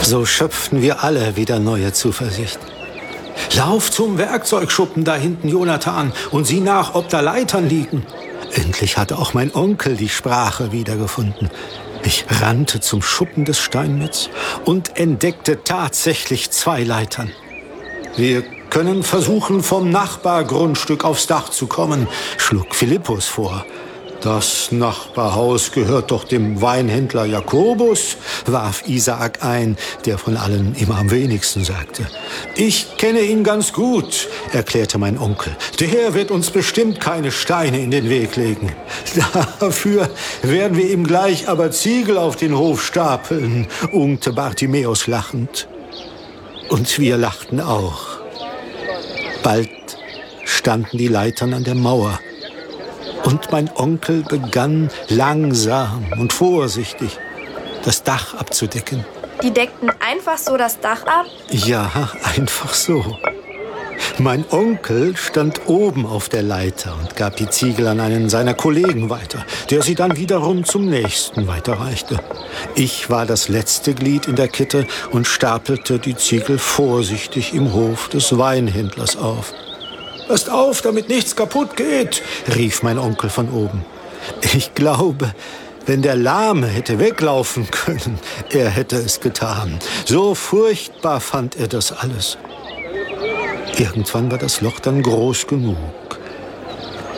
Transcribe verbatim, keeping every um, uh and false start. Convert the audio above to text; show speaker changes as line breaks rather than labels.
So schöpften wir alle wieder neue Zuversicht. Lauf zum Werkzeugschuppen da hinten, Jonathan, und sieh nach, ob da Leitern liegen. Endlich hatte auch mein Onkel die Sprache wiedergefunden. Ich rannte zum Schuppen des Steinmetz und entdeckte tatsächlich zwei Leitern. Wir können versuchen, vom Nachbargrundstück aufs Dach zu kommen, schlug Philippus vor. Das Nachbarhaus gehört doch dem Weinhändler Jakobus, warf Isaak ein, der von allen immer am wenigsten sagte. Ich kenne ihn ganz gut, erklärte mein Onkel. Der wird uns bestimmt keine Steine in den Weg legen. Dafür werden wir ihm gleich aber Ziegel auf den Hof stapeln, unkte Bartimäus lachend. Und wir lachten auch. Bald standen die Leitern an der Mauer. Und mein Onkel begann langsam und vorsichtig das Dach abzudecken.
Die deckten einfach so das Dach ab?
Ja, einfach so. Mein Onkel stand oben auf der Leiter und gab die Ziegel an einen seiner Kollegen weiter, der sie dann wiederum zum nächsten weiterreichte. Ich war das letzte Glied in der Kette und stapelte die Ziegel vorsichtig im Hof des Weinhändlers auf. »Passt auf, damit nichts kaputt geht«, rief mein Onkel von oben. Ich glaube, wenn der Lahme hätte weglaufen können, er hätte es getan. So furchtbar fand er das alles. Irgendwann war das Loch dann groß genug.